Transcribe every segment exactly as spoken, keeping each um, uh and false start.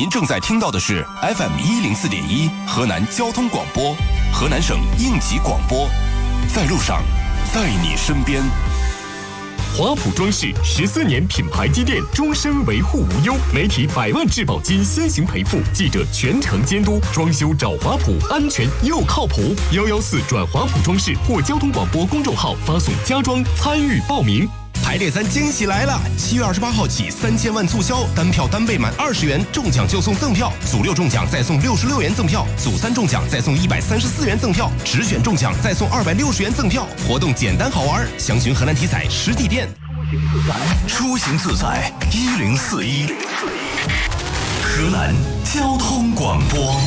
您正在听到的是 F M 一零四点一河南交通广播，河南省应急广播，在路上，在你身边。 华普装饰十四年品牌积淀，终身维护无忧，媒体百万质保金先行赔付，记者全程监督，装修找华普，安全又靠谱。幺幺四转华普装饰或交通广播公众号发送家装参与报名。 排列三惊喜来了！七月二十八号起，三千万促销，单票单倍满二十元，中奖就送赠票；组六中奖再送六十六元赠票；组三中奖再送一百三十四元赠票；直选中奖再送二百六十元赠票。活动简单好玩，详询河南体彩实体店。 出行自在一零四一，河南交通广播。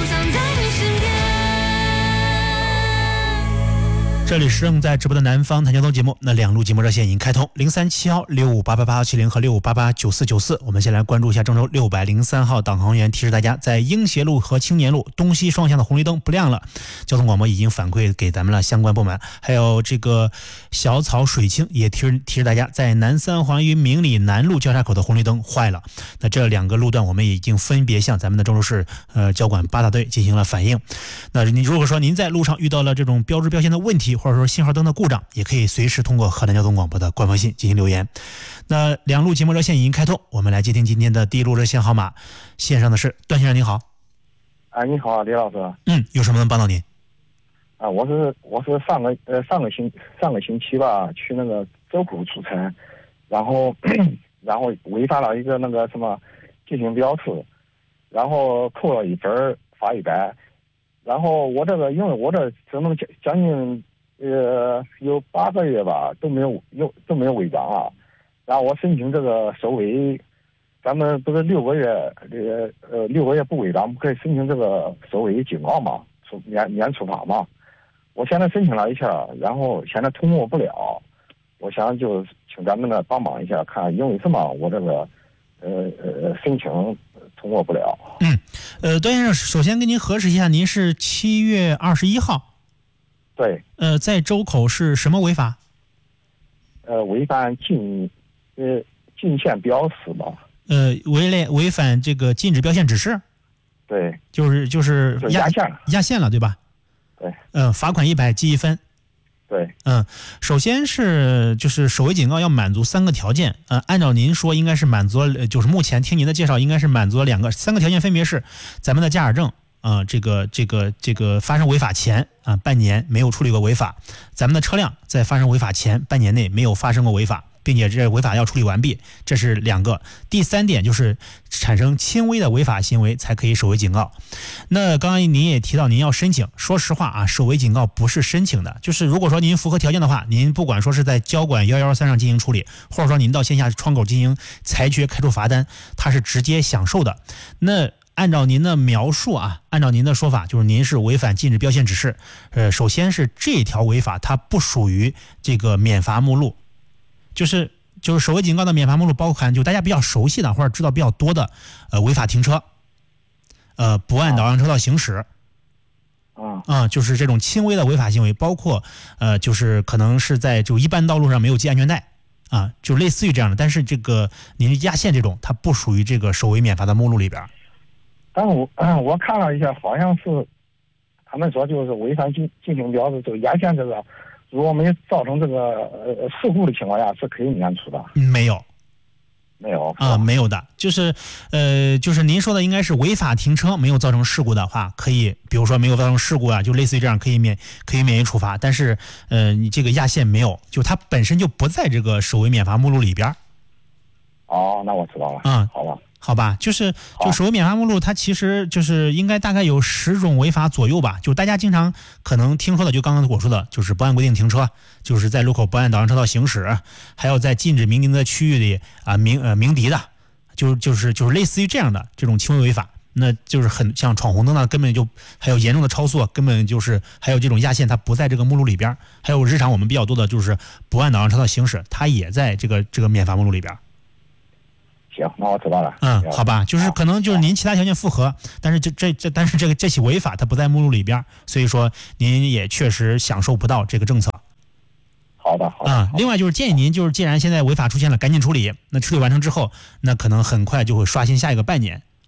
这里是正在直播的南方谈交通节目，那两路节目热线已经开通，零三七幺六五八八八七零和六五八八九四九四。我们先来关注一下郑州六百零三号导航员提示大家，在英协路和青年路东西双向的红绿灯不亮了，交通广播已经反馈给咱们了相关部门。还有这个小草水清也提示提示大家，在南三环与明里南路交叉口的红绿灯坏了。那这两个路段我们已经分别向咱们的郑州市呃交管八大队进行了反映。那你如果说您在路上遇到了这种标志标线的问题，或者说信号灯的故障，也可以随时通过河南交通广播的官方信进行留言。那两路节目热线已经开通，我们来接听今天的第一路热线号码。线上的是段先生，您好。 啊，你好，李老师。 嗯，有什么能帮到您？ 啊，我是我是上个呃上个星上个星期吧，去那个周口出差，然后然后违反了一个那个什么进行标志，然后扣了一分，罚一百。然后我这个因为我这只能将将近呃有八个月吧都没有有都没有违章啊，然后我申请这个收违，咱们不是六个月这个呃六个月不违章不可以申请这个收违警告嘛，处免免处罚嘛。我现在申请了一下，然后现在通过不了，我想就请咱们呢帮忙一下，看因为什么我这个呃呃申请通过不了。 嗯，呃，段先生，首先跟您核实一下，您是七月二十一号， 对， 呃，在周口是什么违法？ 呃，违反禁呃禁线标识吧。 呃，违类违反这个禁止标线指示。 对， 就是就是就压线了， 压线了，对吧？ 对， 嗯、呃，罚款一百，记一分。 对， 嗯，首先是就是守违警告要满足三个条件，呃，按照您说应该是满足了，就是目前听您的介绍应该是满足了两个三个条件，分别是咱们的驾驶证啊、呃，这个这个这个发生违法前啊、呃、半年没有处理过违法，咱们的车辆在发生违法前半年内没有发生过违法，并且这违法要处理完毕，这是两个。第三点就是产生轻微的违法行为才可以守违警告。那刚刚您也提到您要申请，说实话啊，守违警告不是申请的，就是如果说您符合条件的话，您不管说是在交管一一三上进行处理，或者说您到线下窗口进行裁决开出罚单，它是直接享受的。那按照您的描述啊，按照您的说法，就是您是违反禁止标线指示。呃，首先是这条违法它不属于这个免罚目录。就是就是守违警告的免罚目录包含就大家比较熟悉的或者知道比较多的呃违法停车，呃不按导向车道行驶，啊、呃、就是这种轻微的违法行为，包括呃就是可能是在就一般道路上没有系安全带啊、呃，就类似于这样的。但是这个您压线这种它不属于这个守违免罚的目录里边。 但是我、嗯、我看了一下，好像是他们说就是违反进进行标志，就压线这个。如果没造成这个呃事故的情况下，是可以免除的。 没有， 没有啊、呃，没有的，就是呃，就是您说的应该是违法停车没有造成事故的话，可以，比如说没有造成事故啊，就类似于这样可以免可以免于处罚。但是呃，你这个压线没有，就它本身就不在这个守违免罚目录里边。 哦，那我知道了。 嗯， 好吧。 好吧，就是就守违免罚目录，它其实就是应该大概有十种违法左右吧。就大家经常可能听说的，就刚刚我说的，就是不按规定停车，就是在路口不按导向车道行驶，还有在禁止鸣笛的区域里啊鸣呃鸣笛的，就就是就是类似于这样的这种轻微违法，那就是很像闯红灯呢，根本就还有严重的超速，根本就是还有这种压线，它不在这个目录里边。还有日常我们比较多的就是不按导向车道行驶，它也在这个这个免罚目录里边。 行，那我知道了。 嗯，好吧，就是可能就是您其他条件符合，但是这这这，但是这个这起违法它不在目录里边，所以说您也确实享受不到这个政策。 好的，好的。 啊、嗯，另外就是建议您，就是既然现在违法出现了，赶紧处理。那处理完成之后，那可能很快就会刷新下一个半年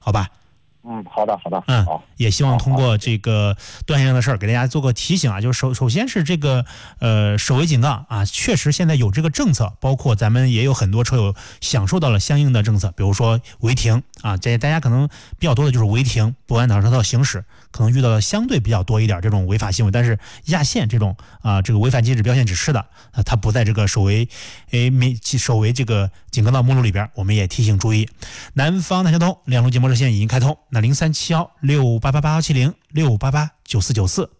好吧？ 嗯，好的，好的， 嗯， 好， 也希望通过这个断线上的事儿，给大家做个提醒啊。就是首首先是这个呃首尾警告啊，确实现在有这个政策，包括咱们也有很多车友享受到了相应的政策，比如说违停啊，这大家可能比较多的就是违停、不按导车道行驶，可能遇到了相对比较多一点这种违法行为。但是压线这种啊，这个违反禁止标线指示的啊，它不在这个首尾诶没首尾这个警告的目录里边，我们也提醒注意。南方南交通两路节目热线已经开通。那零三七幺六八八八幺七零六八八九四九四，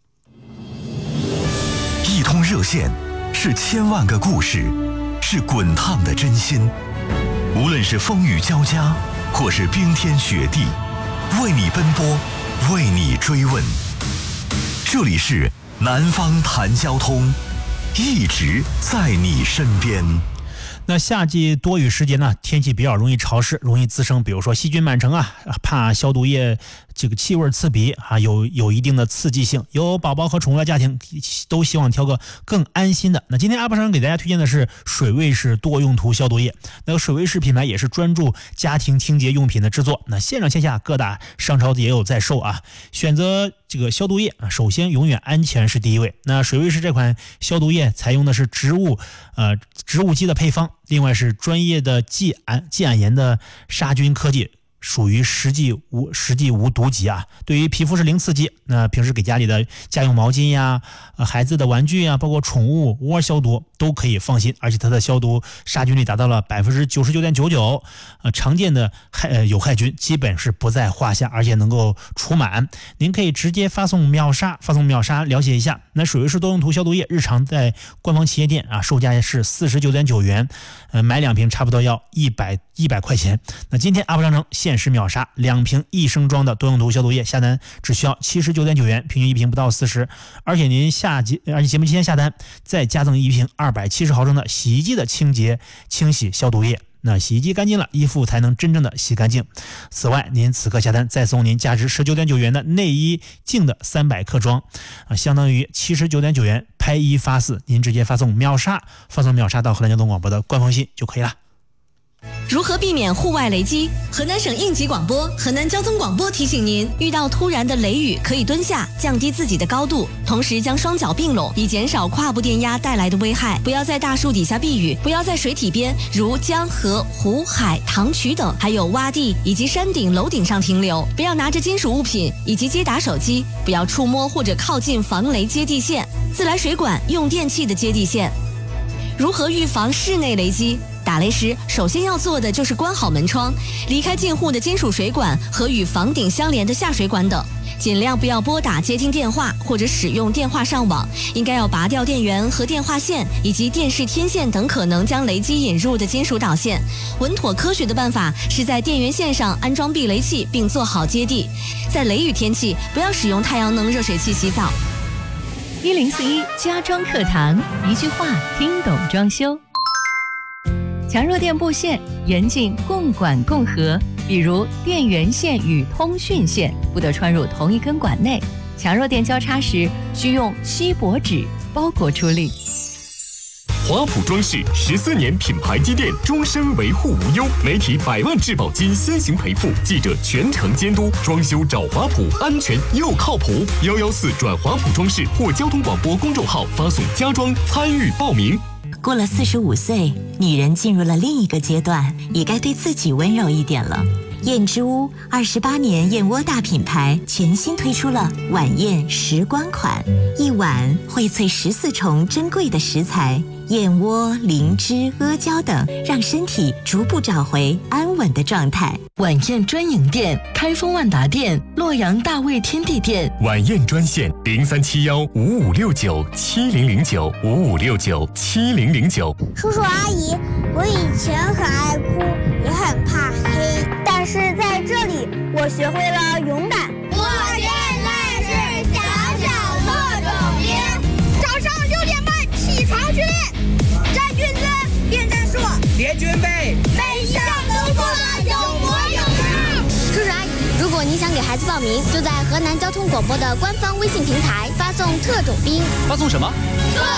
一通热线是千万个故事，是滚烫的真心。无论是风雨交加，或是冰天雪地，为你奔波，为你追问。这里是南方谈交通，一直在你身边。 那夏季多雨时节呢，天气比较容易潮湿，容易滋生，比如说细菌满城啊，怕消毒液这个气味刺鼻啊，有有一定的刺激性。有宝宝和宠物的家庭都希望挑个更安心的。那今天阿巴商给大家推荐的是水卫士多用途消毒液。那个水卫士品牌也是专注家庭清洁用品的制作，那线上线下各大商超也有在售啊。选择这个消毒液啊，首先永远安全是第一位。那水卫士这款消毒液采用的是植物呃植物基的配方。另外是专业的季铵季铵盐的杀菌科技，属于实际无实际无毒剂啊。对于皮肤是零刺激。那平时给家里的家用毛巾呀、呃、孩子的玩具呀，包括宠物窝消毒都可以放心，而且它的消毒杀菌率达到了百分之九十九点九九，呃，常见的害、呃、有害菌基本是不在话下，而且能够除满。您可以直接发送秒杀，发送秒杀了解一下。那水卫士多用途消毒液日常在官方企业店啊，售价是四十九点九元，呃，买两瓶差不多要一百一百块钱。那今天阿布商城限时秒杀，两瓶一升装的多用途消毒液下单只需要七十九点九元，平均一瓶不到四十，而且您下节而且节目期间下单再加赠一瓶二百七十毫升的洗衣机的清洁清洗消毒液。那洗衣机干净了，衣服才能真正的洗干净。此外，您此刻下单再送您价值十九点九元的内衣净的三百克装，啊，相当于七十九点九元拍一发四，您直接发送秒杀，发送秒杀到河南交通广播的官方信就可以了。 如何避免户外雷击？河南省应急广播、河南交通广播提醒您，遇到突然的雷雨可以蹲下，降低自己的高度，同时将双脚并拢，以减少胯部电压带来的危害。不要在大树底下避雨，不要在水体边，如江河、湖海、塘渠等，还有洼地以及山顶、楼顶上停留。不要拿着金属物品以及接打手机，不要触摸或者靠近防雷接地线、自来水管、用电器的接地线。如何预防室内雷击？打雷时，首先要做的就是关好门窗，离开近户的金属水管和与房顶相连的下水管等，尽量不要拨打接听电话或者使用电话上网，应该要拔掉电源和电话线以及电视天线等可能将雷击引入的金属导线。稳妥科学的办法是在电源线上安装避雷器并做好接地。在雷雨天气，不要使用太阳能热水器洗澡。 一零四一家装课堂，一句话听懂装修。强弱电布线严禁共管共合，比如电源线与通讯线不得穿入同一根管内。强弱电交叉时，需用锡箔纸包裹处理。 华普装饰十四年品牌积淀，终身维护无忧，媒体百万质保金先行赔付，记者全程监督，装修找华普，安全又靠谱。幺幺四转华普装饰或交通广播公众号发送家装参与报名。 过了四十五岁，女人进入了另一个阶段，也该对自己温柔一点了。燕之屋二十八年燕窝大品牌全新推出了晚宴时光款，一碗荟萃十四重珍贵的食材，燕窝、灵芝、阿胶等，让身体逐步找回安稳的状态。 晚宴专营店：开封万达店、洛阳大卫天地店。 晚宴专线：零三七幺五五六九七零零九五五六九七零零九。 叔叔阿姨，我以前很爱哭，也很怕黑，但是在这里，我学会了勇敢。 我现在是小小特种兵，早上六点半起床训练，站军姿，练战术， 练军备， 每一项都做了有模有样。 叔叔阿姨，如果你想给孩子报名，就在河南交通广播的官方微信平台发送特种兵。 发送什么？